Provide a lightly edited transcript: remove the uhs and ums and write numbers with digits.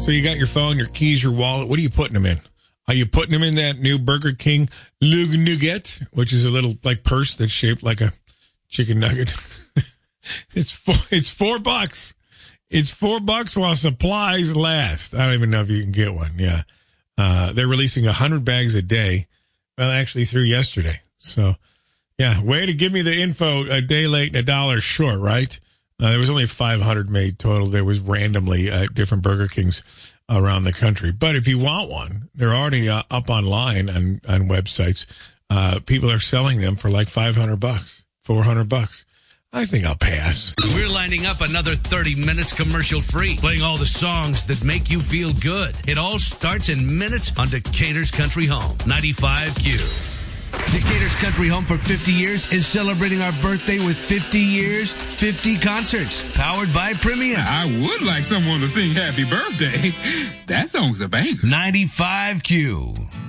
So you got your phone, your keys, your wallet. What are you putting them in? Are you putting them in that new Burger King Nugget, which is a little like purse that's shaped like a chicken nugget? It's $4. It's $4 while supplies last. I don't even know if you can get one. Yeah. They're releasing 100 bags a day. Well, actually through yesterday. So, yeah, way to give me the info a day late and $1 short, right? There was only 500 made total. There was randomly at different Burger Kings around the country. But if you want one, they're already up online on websites. People are selling them for like $500, $400. I think I'll pass. We're lining up another 30 minutes commercial free, playing all the songs that make you feel good. It all starts in minutes on Decatur's Country Home, 95Q. Decatur's Country Home for 50 years is celebrating our birthday with 50 years, 50 concerts, powered by Premium. I would like someone to sing Happy Birthday. That song's a banger. 95Q.